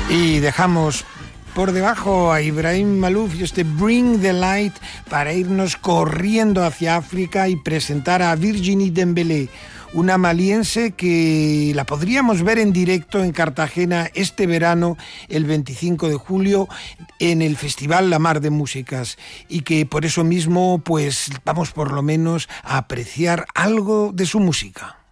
Y dejamos por debajo a Ibrahim Maalouf y este Bring the Light para irnos corriendo hacia África y presentar a Virginie Dembélé, una maliense que la podríamos ver en directo en Cartagena este verano, el 25 de julio, en el Festival La Mar de Músicas, y que por eso mismo pues vamos por lo menos a apreciar algo de su música.